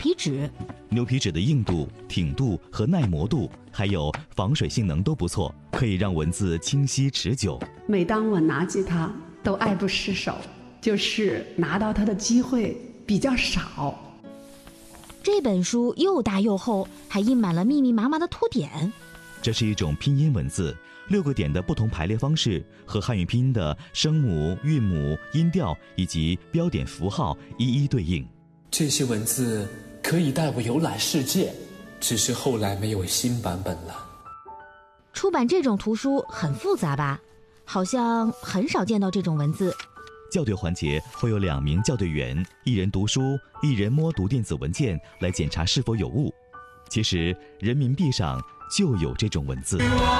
皮纸。 牛皮纸的硬度、挺度和耐磨度，还有防水性能都不错，可以让文字清晰持久。 每当我拿起它，都爱不释手，就是拿到它的机会比较少。 这本书又大又厚，还印满了密密麻麻的图点。 这是一种拼音文字，6个点的不同排列方式和汉语拼音的声母、韵母、音调以及标点符号一一对应。 这些文字可以带我游览世界，只是后来没有新版本了。 出版这种图书很复杂吧？好像很少见到这种文字。 校对环节会有2名校对员，一人读书，一人摸读电子文件来检查是否有误。其实人民币上就有这种文字。